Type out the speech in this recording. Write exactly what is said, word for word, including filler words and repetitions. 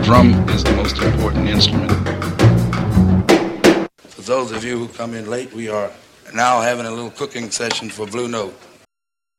drum is the most important instrument. For those of you who come in late, we are now having a little cooking session for Blue Note.